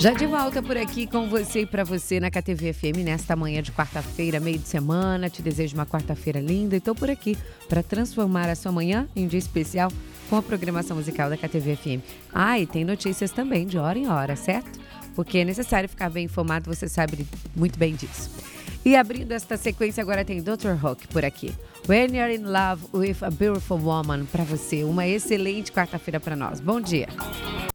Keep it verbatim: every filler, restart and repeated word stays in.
Já de volta por aqui com você e para você na K T V F M nesta manhã de quarta-feira, meio de semana. Te desejo uma quarta-feira linda e estou por aqui para transformar a sua manhã em um dia especial com a programação musical da K T V F M. Ah, e tem notícias também de hora em hora, certo? Porque é necessário ficar bem informado, você sabe muito bem disso. E abrindo esta sequência agora tem doutor Hook por aqui. When You're in Love with a Beautiful Woman para você. Uma excelente quarta-feira para nós. Bom dia.